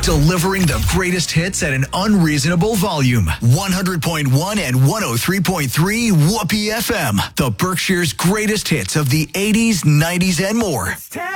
delivering the greatest hits at an unreasonable volume. 100.1 and 103.3 Whoopee FM, the Berkshire's greatest hits of the 80s, 90s, and more.